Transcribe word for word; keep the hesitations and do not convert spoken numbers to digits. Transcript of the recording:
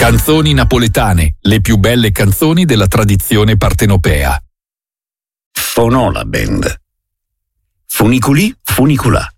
Canzoni napoletane, le più belle canzoni della tradizione partenopea. Fonò la band. Funiculi, funiculà.